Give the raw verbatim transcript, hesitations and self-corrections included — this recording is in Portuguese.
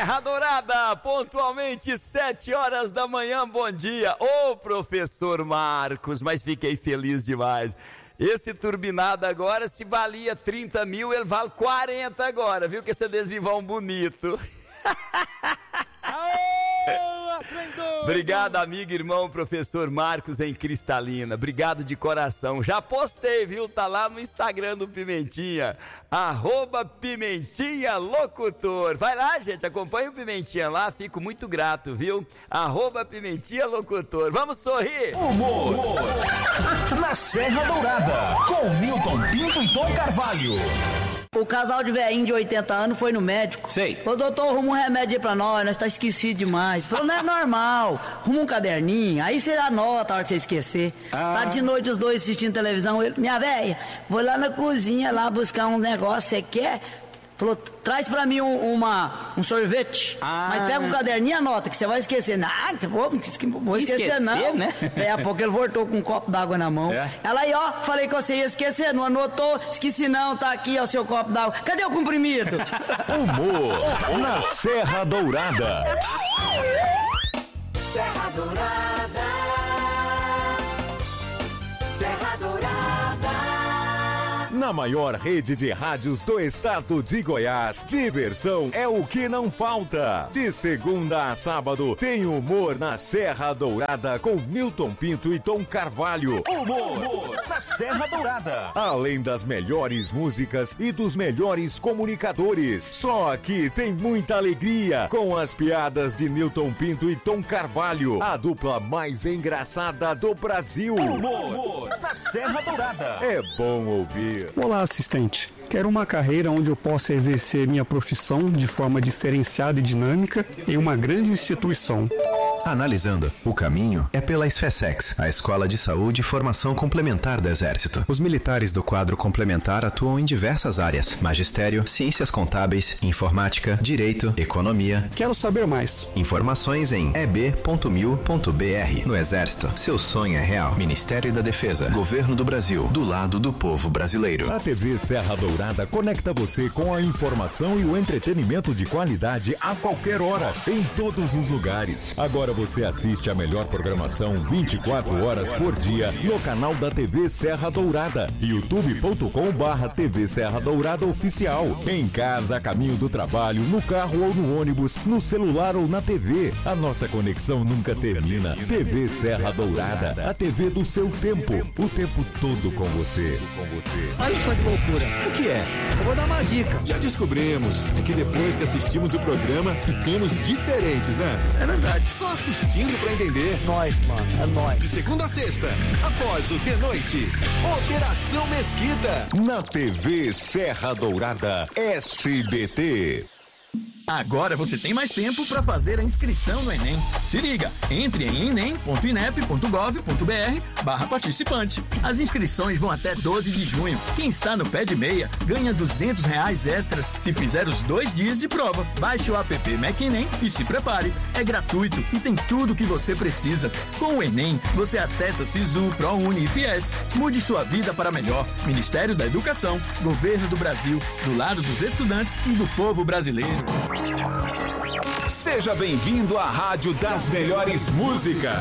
Serra Dourada, pontualmente sete horas da manhã, bom dia. Ô, professor Marcos, mas fiquei feliz demais. Esse turbinado agora, se valia trinta mil, ele vale quarenta agora, viu? Que esse adesivão bonito. Obrigado, amigo, irmão, professor Marcos em Cristalina. Obrigado de coração. Já postei, viu? Tá lá no Instagram do Pimentinha. Arroba Pimentinha Locutor. Vai lá, gente, acompanha o Pimentinha lá. Fico muito grato, viu? Arroba Pimentinha Locutor. Vamos sorrir. Humor, Humor. Na Serra Dourada, com Milton Pinto e Tom Carvalho. O casal de velhinho de oitenta anos foi no médico. Sei. O doutor, arruma um remédio aí pra nós, nós tá esquecido demais. Falou, não é normal. Arruma um caderninho, aí você anota a hora que você esquecer. Ah. Tá de noite os dois assistindo televisão. Ele, minha velha, vou lá na cozinha lá buscar um negócio, você quer? Falou, traz pra mim um, uma, um sorvete. Ah. Mas pega um caderninho e anota, que você vai esquecer. Não, vou, vou esquecer, esquecer não. Né? Daí a pouco ele voltou com um copo d'água na mão. É. Ela aí, ó, falei que você ia esquecer, não anotou? Esqueci não, tá aqui, ó, o seu copo d'água. Cadê o comprimido? Humor na Serra Dourada. Serra Dourada. Serra Dourada. Na maior rede de rádios do estado de Goiás, diversão é o que não falta. De segunda a sábado, tem humor na Serra Dourada com Milton Pinto e Tom Carvalho. Humor, humor na Serra Dourada. Além das melhores músicas e dos melhores comunicadores. Só aqui tem muita alegria com as piadas de Milton Pinto e Tom Carvalho. A dupla mais engraçada do Brasil. Humor, humor na Serra Dourada. É bom ouvir. Olá, assistente. Quero uma carreira onde eu possa exercer minha profissão de forma diferenciada e dinâmica em uma grande instituição. Analisando, o caminho é pela SFESEX, a Escola de Saúde e Formação Complementar do Exército. Os militares do quadro complementar atuam em diversas áreas: magistério, ciências contábeis, informática, direito, economia. Quero saber mais. Informações em e b ponto mil ponto b r. No Exército, seu sonho é real. Ministério da Defesa, Governo do Brasil, do lado do povo brasileiro. A T V Serra Dourada conecta você com a informação e o entretenimento de qualidade a qualquer hora, em todos os lugares. Agora você assiste a melhor programação vinte e quatro horas por dia no canal da T V Serra Dourada, youtube ponto com barra T V Serra Dourada Oficial. Em casa, a caminho do trabalho, no carro ou no ônibus, no celular ou na T V. A nossa conexão nunca termina. T V Serra Dourada, a T V do seu tempo, o tempo todo com você. Com você. Olha só que loucura. O que é? Eu vou dar uma dica. Já descobrimos que depois que assistimos o programa, ficamos diferentes, né? É verdade. Só assistindo pra entender. Nós, mano, é nóis. De segunda a sexta, após o de noite, Operação Mesquita. Na T V Serra Dourada S B T. Agora você tem mais tempo para fazer a inscrição no Enem. Se liga, entre em enem ponto inep ponto gov ponto br barra participante. As inscrições vão até doze de junho. Quem está no pé de meia ganha duzentos reais extras se fizer os dois dias de prova. Baixe o app MacEnem e se prepare. É gratuito e tem tudo o que você precisa. Com o Enem, você acessa Sisu, ProUni e Fies. Mude sua vida para melhor. Ministério da Educação, Governo do Brasil, do lado dos estudantes e do povo brasileiro. Seja bem-vindo à Rádio das Melhores Músicas.